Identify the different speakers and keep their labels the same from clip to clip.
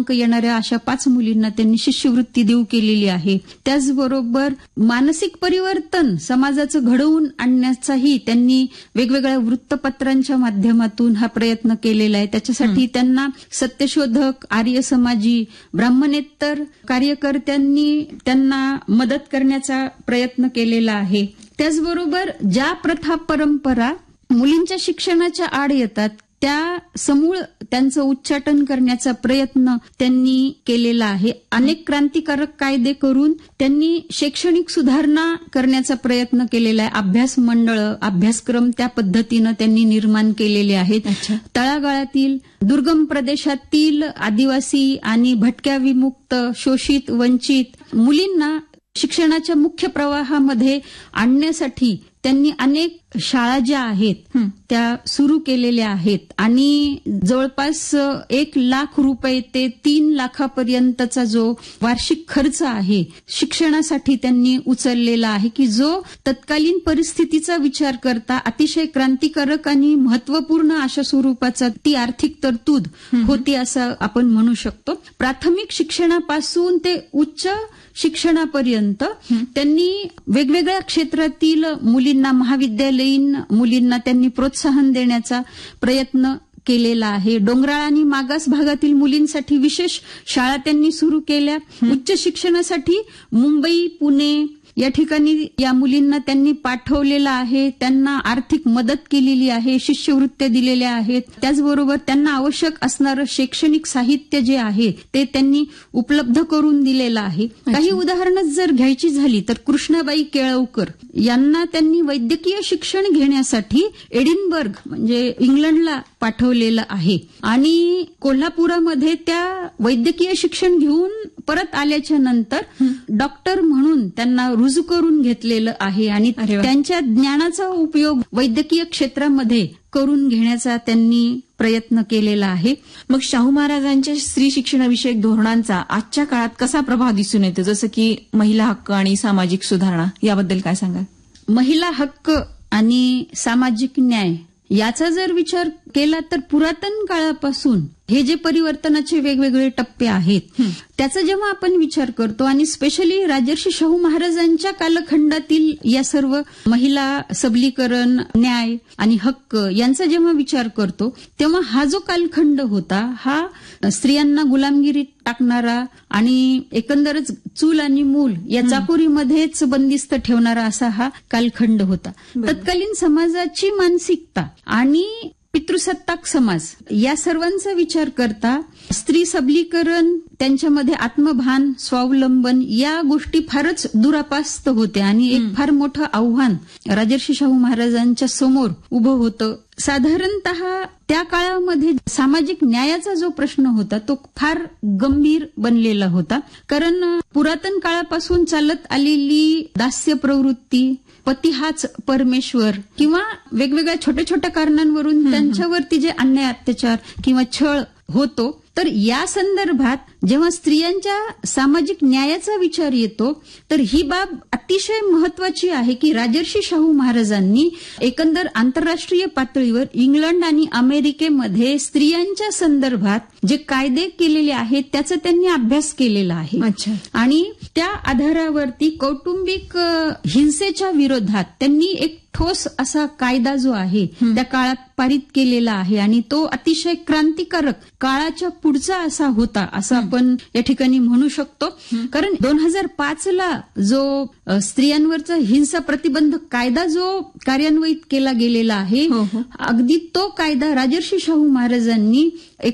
Speaker 1: क्रमांक येणाऱ्या अशा 5 मुलींना त्यांनी शिष्यवृत्ती देऊ केलेली आहे. त्याचबरोबर मानसिक परिवर्तन समाजाचं घडवून आणण्याचाही त्यांनी वेगवेगळ्या वृत्तपत्रांच्या माध्यमातून हा प्रयत्न केलेला आहे. त्याच्यासाठी त्यांना सत्यशोधक, आर्य समाजी, ब्राह्मणेतर कार्यकर्त्यांनी त्यांना मदत करण्याचा प्रयत्न केलेला आहे. त्याचबरोबर ज्या प्रथा परंपरा मुलींच्या शिक्षणाच्या आड येतात त्या समूळ त्यांचं उच्चाटन करण्याचा प्रयत्न त्यांनी केलेला आहे. अनेक क्रांतिकारक कायदे करून त्यांनी शैक्षणिक सुधारणा करण्याचा प्रयत्न केलेला आहे. अभ्यास मंडळ, अभ्यासक्रम त्या पद्धतीनं त्यांनी निर्माण केलेले आहेत. तळागाळातील दुर्गम प्रदेशातील आदिवासी आणि भटक्या विमुक्त, शोषित, वंचित मुलींना शिक्षणाच्या मुख्य प्रवाहामध्ये आणण्यासाठी त्यांनी अनेक शाळा ज्या आहेत त्या सुरू केलेल्या आहेत आणि जवळपास 1 लाख रुपये ते 3 लाखापर्यंतचा जो वार्षिक खर्च आहे शिक्षणासाठी त्यांनी उचललेला आहे, की जो तत्कालीन परिस्थितीचा विचार करता अतिशय क्रांतिकारक आणि महत्वपूर्ण अशा स्वरूपाचा ती आर्थिक तरतूद होती असं आपण म्हणू शकतो. प्राथमिक शिक्षणापासून ते उच्च शिक्षणापर्यंत त्यांनी वेगवेगळ्या क्षेत्रातील मुलींना, महाविद्यालयीन मुलींना त्यांनी प्रोत्साहन देण्याचा प्रयत्न केलेला आहे. डोंगराळ आणि मागास भागातील मुलींसाठी विशेष शाळा त्यांनी सुरू केल्या. उच्च शिक्षणासाठी मुंबई, पुणे या ठिकाणी या मुलींना त्यांनी पाठवलेलं आहे. त्यांना आर्थिक मदत केलेली आहे, शिष्यवृत्त्या दिलेल्या आहेत. त्याचबरोबर त्यांना आवश्यक असणारं शैक्षणिक साहित्य जे आहे ते त्यांनी उपलब्ध करून दिलेलं आहे. काही उदाहरणं जर घ्यायची झाली तर कृष्णाबाई केळवकर यांना त्यांनी वैद्यकीय शिक्षण घेण्यासाठी एडिनबर्ग म्हणजे इंग्लंडला पाठवलेलं आहे आणि कोल्हापुरामध्ये त्या वैद्यकीय शिक्षण घेऊन परत आल्याच्या नंतर डॉक्टर म्हणून त्यांना रुजू करून घेतलेलं आहे आणि त्यांच्या ज्ञानाचा उपयोग वैद्यकीय क्षेत्रामध्ये करून घेण्याचा त्यांनी प्रयत्न केलेला आहे.
Speaker 2: मग शाहू महाराजांच्या स्त्री शिक्षणाविषयक धोरणांचा आजच्या काळात कसा प्रभाव दिसून येतो, जसं की महिला हक्क आणि सामाजिक सुधारणा, याबद्दल काय सांगाल?
Speaker 1: महिला हक्क आणि सामाजिक न्याय याचा जर विचार केला तर पुरातन काळापासून हे जे परिवर्तनाचे वेगवेगळे टप्पे आहेत त्याचा जेव्हा आपण विचार करतो आणि स्पेशली राजर्षी शाहू महाराजांच्या कालखंडातील या सर्व महिला सबलीकरण, न्याय आणि हक्क यांचा जेव्हा विचार करतो तेव्हा हा जो कालखंड होता हा स्त्रियांना गुलामगिरीत टाकणारा आणि एकंदरच चूल आणि मूल या चाकोरीमध्येच बंदिस्त ठेवणारा असा हा कालखंड होता. तत्कालीन समाजाची मानसिकता आणि पितृसत्ताक समाज या सर्वांचा विचार करता स्त्री सबलीकरण, त्यांच्यामध्ये आत्मभान, स्वावलंबन या गोष्टी फारच दुरापास्त होत्या आणि एक फार मोठं आव्हान राजर्षी शाहू महाराजांच्या समोर उभं होतं. साधारणतः त्या काळामध्ये सामाजिक न्यायाचा जो प्रश्न होता तो फार गंभीर बनलेला होता. कारण पुरातन काळापासून चालत आलेली दास्य प्रवृत्ती, पती हाच परमेश्वर किंवा वेगवेगळ्या छोट्या छोट्या कारणांवरून त्यांच्यावरती जे अन्याय, अत्याचार किंवा छळ होतो, तर या संदर्भात जेव्हा स्त्रियांच्या सामाजिक न्यायाचा विचार येतो तर ही बाब अतिशय महत्वाची आहे की राजर्षी शाहू महाराजांनी एकंदर आंतरराष्ट्रीय पातळीवर इंग्लंड आणि अमेरिकेमध्ये स्त्रियांच्या संदर्भात जे कायदे केलेले आहेत त्याचा त्यांनी अभ्यास केलेला आहे. आणि त्या आधारावरती कौटुंबिक हिंसेच्या विरोधात त्यांनी एक ठोस असा कायदा जो आहे त्या काळात पारित केलेला आहे आणि तो अतिशय क्रांतिकारक काळाच्या पुढचा असा होता असं आपण या ठिकाणी म्हणू शकतो. कारण 2005ला जो स्त्रियांवरचा हिंसा प्रतिबंधक कायदा जो कार्यान्वित केला गेलेला आहे अगदी तो कायदा राजर्षी शाहू महाराजांनी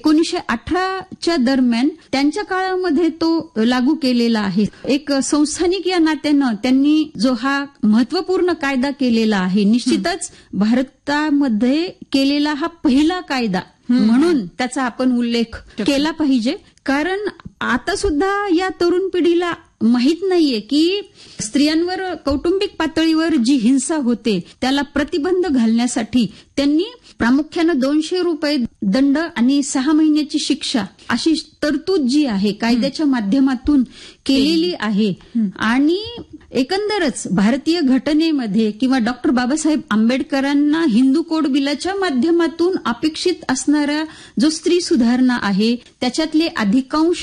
Speaker 1: 1918च्या दरम्यान त्यांच्या काळामध्ये तो लागू केलेला आहे. एक संस्थानिक या नात्यानं त्यांनी जो हा महत्वपूर्ण कायदा केलेला आहे, निश्चितच भारतामध्ये केलेला हा पहिला कायदा म्हणून त्याचा आपण उल्लेख केला पाहिजे. कारण आता सुद्धा या तरुण पिढीला माहित नाहीये की स्त्रियांवर कौटुंबिक पातळीवर जी हिंसा होते त्याला प्रतिबंध घालण्यासाठी त्यांनी प्रामुख्यानं 200 रुपये दंड आणि 6 महिन्याची शिक्षा अशी तरतूद जी आहे कायद्याच्या माध्यमातून केलेली आहे. आणि एकंदरच भारतीय घटनेमध्ये किंवा डॉक्टर बाबासाहेब आंबेडकरांना हिंदू कोड बिलाच्या माध्यमातून अपेक्षित असणारा जो स्त्री सुधारणा आहे त्याच्यातले अधिकांश